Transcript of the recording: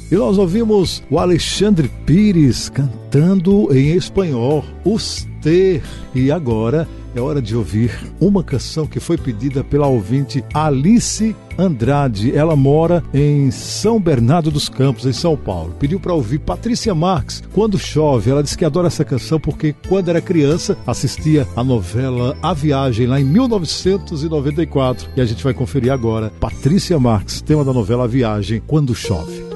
E nós ouvimos o Alexandre Pires cantando em espanhol, Usted. E agora é hora de ouvir uma canção que foi pedida pela ouvinte Alice Andrade. Ela mora em São Bernardo dos Campos, em São Paulo. Pediu para ouvir Patrícia Marques, Quando Chove. Ela disse que adora essa canção porque quando era criança assistia a novela A Viagem, lá em 1994. E a gente vai conferir agora Patrícia Marques, tema da novela A Viagem, Quando Chove.